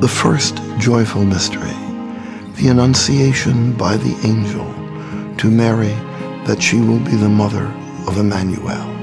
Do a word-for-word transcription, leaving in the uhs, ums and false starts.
The first joyful mystery, the Annunciation by the angel to Mary that she will be the mother of Emmanuel.